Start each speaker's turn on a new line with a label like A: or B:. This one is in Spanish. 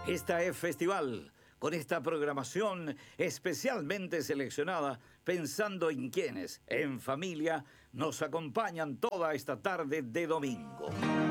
A: Esta es Festival, con esta programación especialmente seleccionada pensando en quienes, en familia, nos acompañan toda esta tarde de domingo.